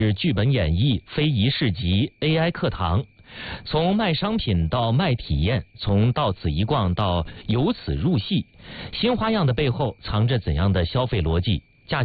是剧本演绎、非遗市集、AI 课堂，从卖商品到卖体验，从到此一逛到由此入戏，新花样的背后藏着怎样的消费逻辑？